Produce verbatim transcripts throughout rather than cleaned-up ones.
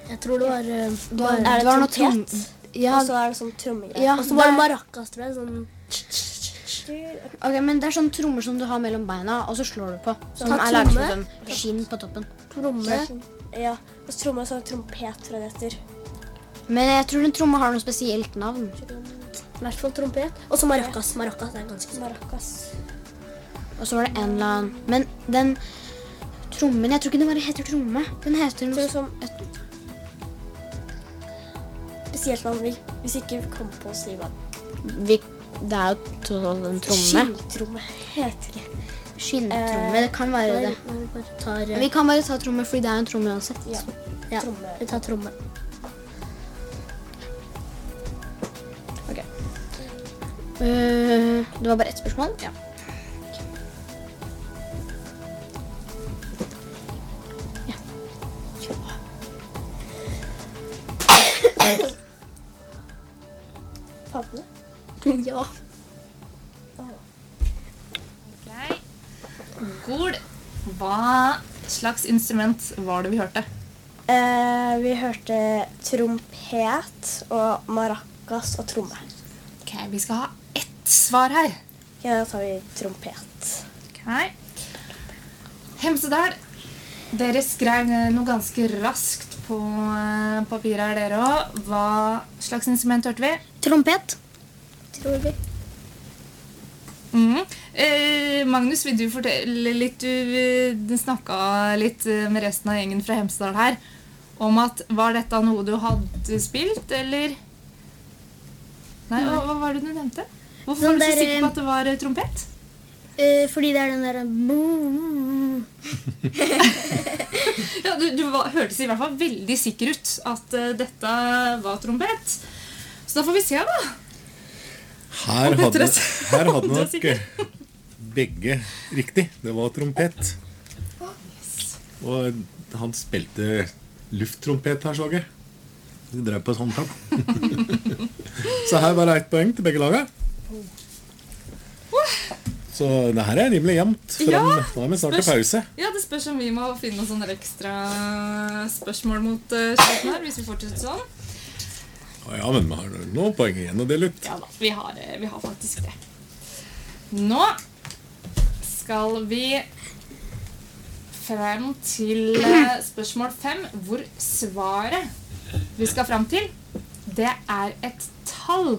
Jeg tror det var... Uh, det var, var, det var noe trom... Ja. Og så er det sånn trommegreier. Ja, og så var det maracas, tror jeg. Sånn... Ok, men det er sånn trommer som du har mellom beina, og så slår du på. Som er laget for sånn skinn på toppen. Tromme? Ja, og så tromme er sånn trompet, tror jeg det heter. Men jeg tror den tromme har noe spesielt navn. I hvert fall trompet. Og så maracas. Maracas er ganske maracas. Og så var det en eller annen. Men den trommen, jeg tror ikke den bare heter tromme. Den heter noe som... Et... Spesielt navn, hvis ikke vi kommer på å si hva. Vi, det er jo en tromme. Skinntromme heter det. Skinntromme, det kan være det. Vi, tar, uh... vi kan bare ta tromme, fordi det er en tromme uansett. Ja, ja. Tromme. Vi tar tromme. Ok. Uh, det var bare ett spørsmål? Ja. Favne? Ja. Ok. Gol, hva slags instrument var det vi hørte? Eh, vi hørte trompet og maracas og tromme. Ok, vi skal ha ett svar her. Ja, da tar vi trompet. Ok. Hemsedal, dere skrev noe ganske raskt på papiret her dere også. Hva slags instrument hørte vi? Trompet, tror vi. Mm. Eh, Magnus, vil du fortelle litt? Du, du snakket litt med resten av gjengen fra Hemsedal her om at var dette noe du hadde spilt, eller? Nei, hva, hva var det du nevnte? Hvorfor var du så sikker på at det var trompet? Uh, fordi det er den der... Ja, du, du var, hørtes i hvert fall veldig sikker ut at uh, dette var trompet. Så da får vi se da. Her hadde, her hadde nok begge riktig. Det var trompet. Og han spilte lufttrompet her, så jeg. De drev på sånn kamp. Så her var det ett poeng til begge lager. Så det her er rimelig jevnt. Ja, nå er vi snart til pause. Ja, det spørs om vi må finne noen sånne ekstra spørsmål mot uh, slutten her, hvis vi fortsetter sånn. Ja, men vi har noen poeng igjen å dele ut. Ja da, vi har, vi har faktisk det. Nå skal vi frem til uh, spørsmål fem, hvor svaret vi skal frem til, det er et tall.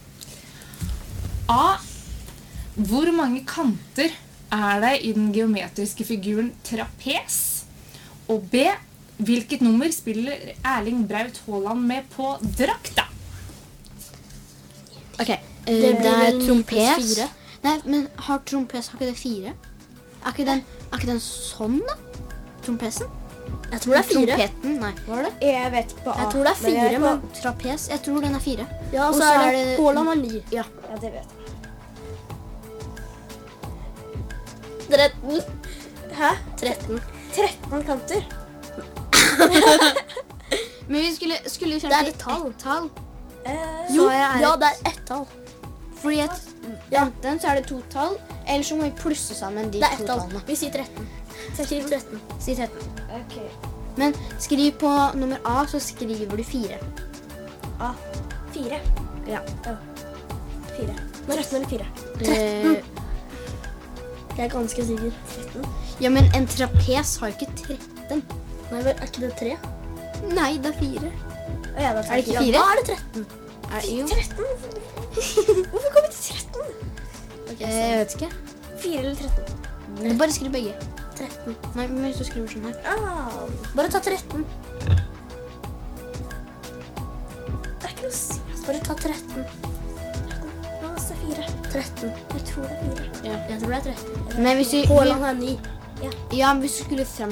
A. Hvor mange kanter er det i den geometriske figuren trapes? Og B. Hvilket nummer spiller Erling Braut Haaland med på drakta? Ok, uh, det, det er trompes. Nei, men har trompes, har ikke det fire? Er ikke den, er ikke den sånn da? Trompesen? Jeg tror det er fire. Trompeten, nei, hva er det? Jeg vet på A. Jeg tror det er fire, men, men trapes, jeg tror den er fire. Ja, og så er det Haaland er ni. Ja. Ja, det vet jeg. tretten. Hæ? tretten. tretten kanter. Men vi skulle, skulle det er et tall. Et tall. Eh, jo, er ja, et, det er ett tall. Fordi at enten så er det to tall, eller så må vi plusse sammen de det er to ett tall. tallene. Vi sier tretten. Så skriv tretten. Si tretten. Ok. Men skriv på nummer A, så skriver du fire. A. Fire. Ja. Ja. Fire. tretten eller fire? tretten. Eh, Jeg er ganske sikker. tretten. ja, men en trapes har ikke tretten. Nei, er ikke det tre? Nei, det er fire. Å, ja, det er, Er det ikke fire? Ja, da er det tretten. Er det jo? tretten? Hvorfor kom vi til tretten? Okay, jeg vet ikke. fire eller tretten? Du bare skriv begge. tretten. Nei, men hvis du skriver sånn her. Ah, bare ta tretten. Det er ikke noe å si. Bare ta tretten. Ja, det er fire. tretten. Jeg tror det er fire. Ja. Jeg tror det er tretten. Men hvis du... Haaland er ni. Ja, hvis du skulle frem